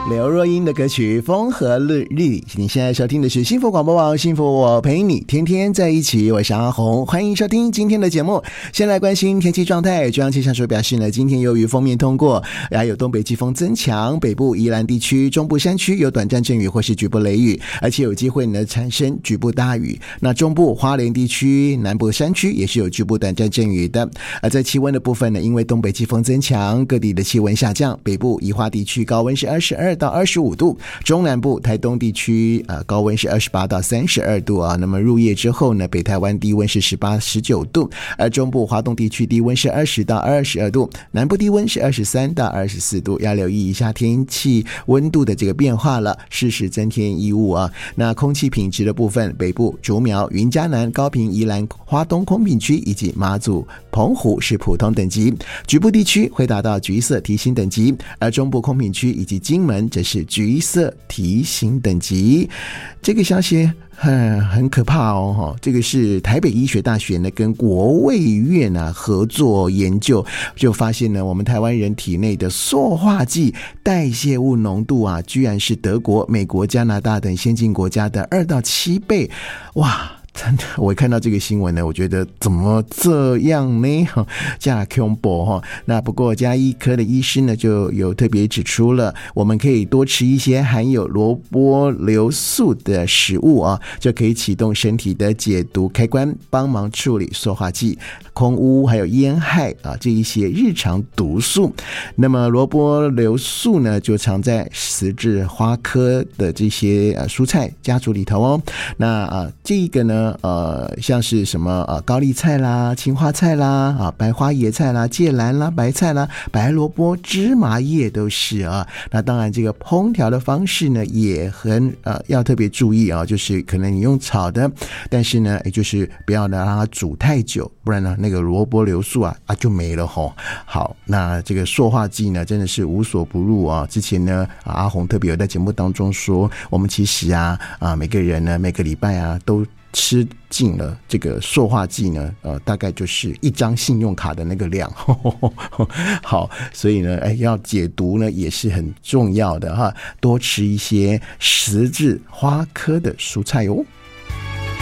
刘若英的歌曲《风和日丽》，你现在收听的是幸福广播网，幸福我陪你天天在一起，我是阿红，欢迎收听今天的节目。先来关心天气状态，中央气象署表示呢，今天由于锋面通过，还有东北季风增强，北部宜兰地区、中部山区有短暂阵雨或是局部雷雨，而且有机会呢产生局部大雨。那中部花莲地区、南部山区也是有局部短暂阵雨的。而在气温的部分呢，因为东北季风增强，各地的气温下降，北部宜花地区高温是22到25度，中南部台东地区高温是28到32度啊。那么入夜之后呢，北台湾低温是18、19度，而中部华东地区低温是20到22度，南部低温是23到24度。要留意一下天气温度的这个变化了，适时增添衣物啊。那空气品质的部分，北部竹苗、云嘉南、高屏、宜兰、花东空品区以及马祖、澎湖是普通等级，局部地区会达到橘色提醒等级，而中部空品区以及金门则是橘色提醒等级。这个消息很可怕哦，这个是台北医学大学呢跟国卫院合作研究，就发现呢，我们台湾人体内的塑化剂代谢物浓度居然是德国、美国、加拿大等先进国家的2到7倍，哇！真的，我看到这个新闻呢，我觉得怎么这样呢？加恐怖哈。那不过家医科的医师呢，就有特别指出了，我们可以多吃一些含有萝卜硫素的食物啊，就可以启动身体的解毒开关，帮忙处理塑化剂、空污还有烟害这一些日常毒素。那么萝卜硫素呢，就藏在十字花科的这些蔬菜家族里头哦。那这个呢？像是什么高丽菜啦、青花菜啦、白花椰菜啦、芥蓝啦、白菜啦、白萝卜、芝麻叶都是啊。那当然，这个烹调的方式呢，也很要特别注意啊，就是可能你用炒的，但是呢，也就是不要让它煮太久，不然呢，那个萝卜硫素就没了吼。好，那这个塑化剂呢，真的是无所不入啊。之前呢，阿红特别有在节目当中说，我们其实每个人呢，每个礼拜都吃进了这个塑化剂呢，大概就是1张信用卡的那个量。好，所以呢，要解毒呢也是很重要的哈，多吃一些十字花科的蔬菜哦。